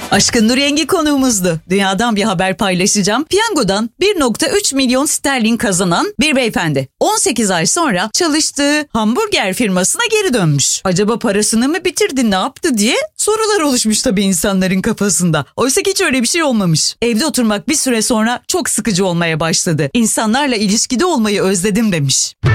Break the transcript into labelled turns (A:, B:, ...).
A: Aşkın Nur Yengi konuğumuzdu. Dünyadan bir haber paylaşacağım. Piyangodan 1,3 milyon sterlin kazanan bir beyefendi. 18 ay sonra çalıştığı hamburger firmasına geri dönmüş. Acaba parasını mı bitirdi, ne yaptı diye sorular oluşmuş tabii insanların kafasında. Oysa hiç öyle bir şey olmamış. Evde oturmak bir süre sonra çok sıkıcı olmaya başladı. İnsanlarla ilişkide olmayı özledim demiş.